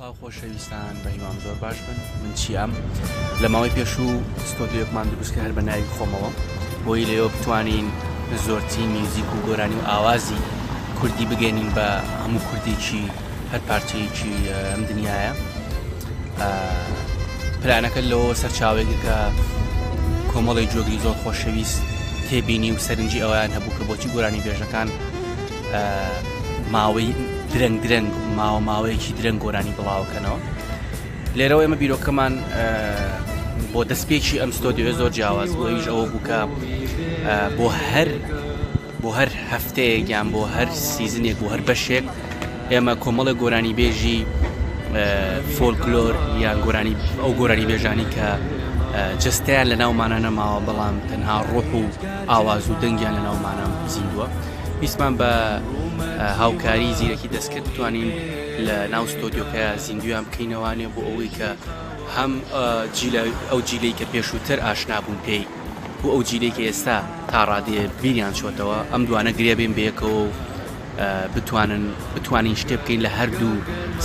سڵاو خۆشەویستان بە هیوام زۆر باش بن. من چیام لە ماوەی پێشوو ستۆدیۆکمان دروستکە هەر بە ناوی خۆمەوە بۆی لێەوە بتوانین زۆرترین میوزیک و گۆرانی و ئاوازی کوردی بگەێنین بە هەموو کوردێکی هەر پارچەیەکی ئەم دنیاە. پلانەکە لەوە سەرچاوێک کە کۆمەڵی جۆگری زۆر خۆشەویست تێبینی و سەرنجی ئەویان هەبوو کە بۆچی گۆرانی بێژەکان ماوەی درەنگ ماوەیەکی درەنگ گۆرانی بڵاوکەنەوە. لێرەوە ئێمە بیرۆکەمان بۆ دەستپێکی ئەم ستۆدیۆ زۆر جیاواز بۆیش ئەوە بوو کە بۆ هەر هەفتەیەک یان بۆ هەر سیزنێک بۆ هەر بەشێک ئێمە کۆمەڵە گۆرانی بێژی فۆلکلۆر یان ئەو گۆرانی بێژانی کە جستیان لە ناومانە نەماوە بەڵام تەنها ڕۆح و ئاواز و دەنگیان لە ناومانە زیندووە. ویسمان بە هاوکاری زیرەکی دەستکرد بتوانین لە ناو ستۆدیۆکە زیندویان بکەینەوانێ بۆ ئەوەی کە هەم ئەو جیلەی کە پێشووتر ئاشنا بوون پێی بۆ ئەو جیلەی کە ئێستا تا ڕادێ بیریان چۆتەوە ئەم دوانە گرێبێن بەیەکەوە و بتوانین شتێ بکەین لە هەردوو